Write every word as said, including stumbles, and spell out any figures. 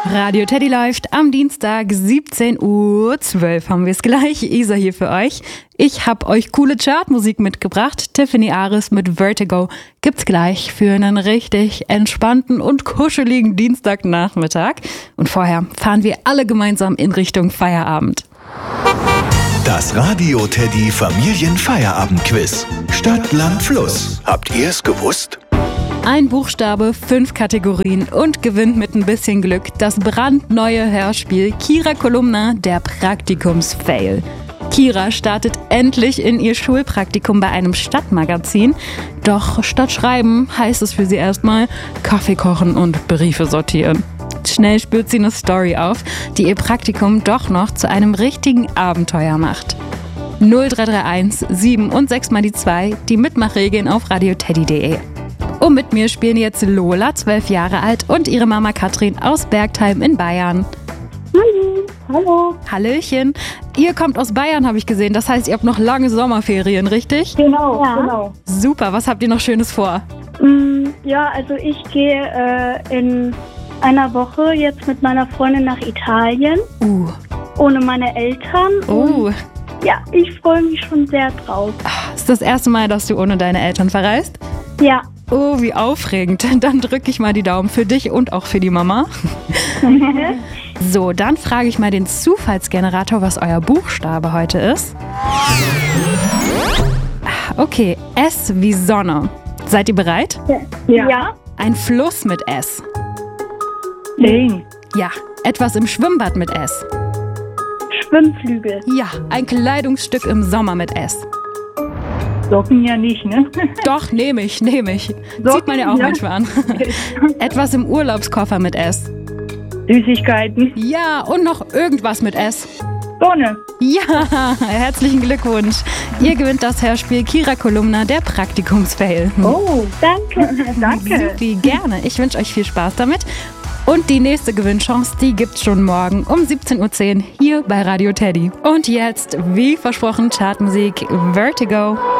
Radio Teddy läuft am Dienstag siebzehn Uhr zwölf haben wir es gleich. Isa hier für euch. Ich habe euch coole Chartmusik mitgebracht. Tiffany Aris mit Vertigo gibt's gleich für einen richtig entspannten und kuscheligen Dienstagnachmittag. Und vorher fahren wir alle gemeinsam in Richtung Feierabend. Das Radio Teddy Familienfeierabend-Quiz. Stadt, Land, Fluss. Habt ihr es gewusst? Ein Buchstabe, fünf Kategorien und gewinnt mit ein bisschen Glück das brandneue Hörspiel Kira Kolumna, der Praktikums-Fail. Kira startet endlich in ihr Schulpraktikum bei einem Stadtmagazin. Doch statt Schreiben heißt es für sie erstmal Kaffee kochen und Briefe sortieren. Schnell spürt sie eine Story auf, die ihr Praktikum doch noch zu einem richtigen Abenteuer macht. null drei drei eins sieben und sechs mal die zwei, die Mitmachregeln auf radioteddy punkt de. Und mit mir spielen jetzt Lola, zwölf Jahre alt, und ihre Mama Katrin aus Bergtheim in Bayern. Hallo. Hallo. Hallöchen. Ihr kommt aus Bayern, habe ich gesehen. Das heißt, ihr habt noch lange Sommerferien, richtig? Genau, ja. genau. Super. Was habt ihr noch Schönes vor? Mm, ja, also ich gehe äh, in einer Woche jetzt mit meiner Freundin nach Italien. Uh. Ohne meine Eltern. Uh. Und ja, ich freue mich schon sehr drauf. Ist das erste Mal, dass du ohne deine Eltern verreist? Ja. Oh, wie aufregend. Dann drücke ich mal die Daumen für dich und auch für die Mama. So, dann frage ich mal den Zufallsgenerator, was euer Buchstabe heute ist. Okay, S wie Sonne. Seid ihr bereit? Ja. ja. Ein Fluss mit S. Ding. Ja, etwas im Schwimmbad mit S. Schwimmflügel. Ja, ein Kleidungsstück im Sommer mit S. Socken ja nicht, ne? Doch, nehme ich, nehme ich. Socken, Zieht man ja auch ja. manchmal an. Etwas im Urlaubskoffer mit S. Süßigkeiten. Ja, und noch irgendwas mit S. Sonne. Ja, herzlichen Glückwunsch. Ihr gewinnt das Hörspiel Kira Kolumna, der Praktikums-Fail. Oh, danke. danke. Supi, gerne. Ich wünsche euch viel Spaß damit. Und die nächste Gewinnchance, die gibt's schon morgen um siebzehn Uhr zehn hier bei Radio Teddy. Und jetzt, wie versprochen, Chartmusik Vertigo.